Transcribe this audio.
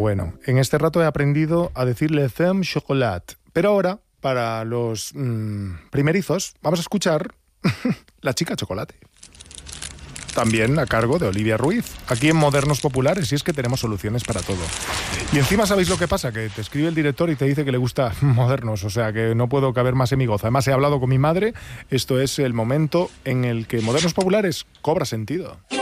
bueno. En este rato he aprendido a decirle femme chocolat. Pero ahora, para los primerizos, vamos a escuchar La chica chocolate. También a cargo de Olivia Ruiz, aquí en Modernos Populares, y es que tenemos soluciones para todo. Y encima, ¿sabéis lo que pasa? Que te escribe el director y te dice que le gusta Modernos, o sea que no puedo caber más en mi gozo. Además, he hablado con mi madre, esto es el momento en el que Modernos Populares cobra sentido.